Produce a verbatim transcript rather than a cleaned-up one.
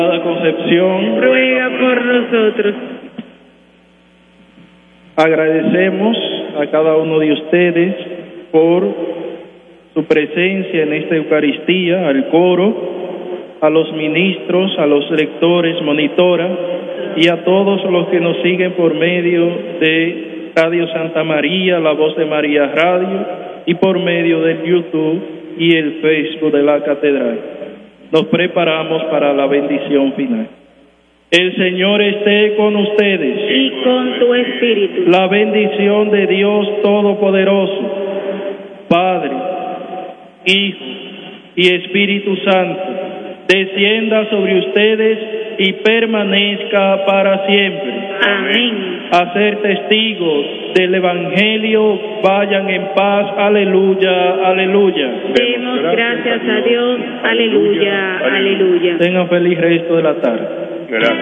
Concepción, ruega por nosotros. Agradecemos a cada uno de ustedes por su presencia en esta Eucaristía, al coro, a los ministros, a los lectores, monitora y a todos los que nos siguen por medio de Radio Santa María, La Voz de María Radio y por medio del YouTube y el Facebook de la Catedral. Nos preparamos para la bendición final. El Señor esté con ustedes. Y con tu espíritu. La bendición de Dios Todopoderoso, Padre, Hijo y Espíritu Santo, descienda sobre ustedes y permanezca para siempre. Amén. A ser testigos del Evangelio, vayan en paz. Aleluya, aleluya. Demos gracias a Dios. Aleluya, aleluya. Tengan feliz resto de la tarde. Gracias.